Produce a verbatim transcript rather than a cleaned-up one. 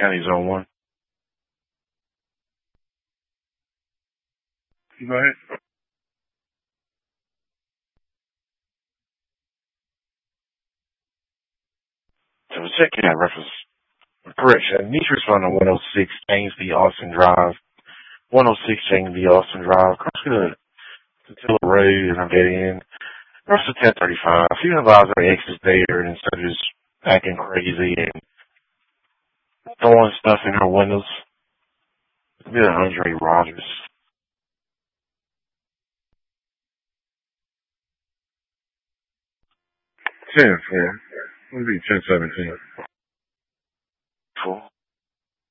County Zone one. You go ahead. So check out reference. Correction. Need to respond on one oh six James B. Austin Drive. one oh six James B. Austin Drive. Cross the Tilla Road and I'm getting in. Cross the ten thirty-five. Few advisor exits there and instead of just acting crazy and throwing stuff in her windows. Be an Andre Rogers. ten, four. It'll be ten seventeen. Cool.